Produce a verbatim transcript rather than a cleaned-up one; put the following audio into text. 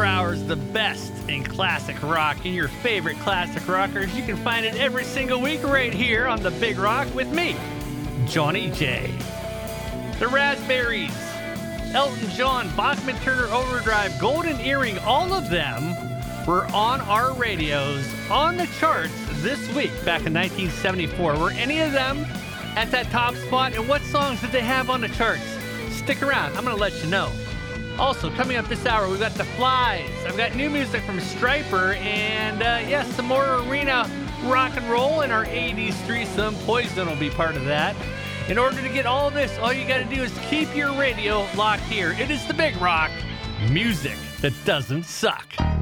Four hours, the best in classic rock and your favorite classic rockers. You can find it every single week right here on The Big Rock with me, Johnny J. The Raspberries, Elton John, Bachman Turner Overdrive, Golden Earring, all of them were on our radios, on the charts this week back in nineteen seventy-four. Were any of them at that top spot? And what songs did they have on the charts? Stick around. I'm going to let you know. Also, coming up this hour, we've got The Flies. I've got new music from Stryper, and uh, yes, some more arena rock and roll in our eighties threesome. Poison will be part of that. In order to get all this, all you got to do is keep your radio locked here. It is The Big Rock, music that doesn't suck.